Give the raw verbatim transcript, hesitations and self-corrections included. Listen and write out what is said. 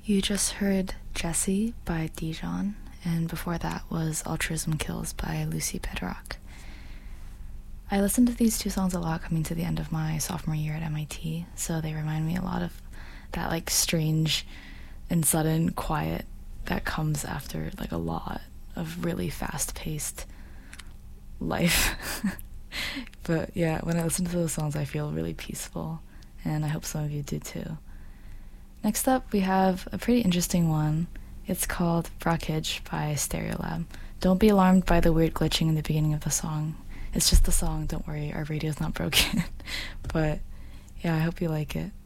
You just heard Jessie by Dijon, and before that was Altruism Kills by Lucy Bedrock. I listened to these two songs a lot coming to the end of my sophomore year at M I T, so they remind me a lot of that like strange and sudden quiet that comes after like a lot of really fast-paced life. But yeah, when I listen to those songs I feel really peaceful, and I hope some of you do too. Next up, we have a pretty interesting one. It's called Brackage by Stereolab. Don't be alarmed by the weird glitching in the beginning of the song. It's just the song, don't worry, our radio's not broken. But yeah, I hope you like it.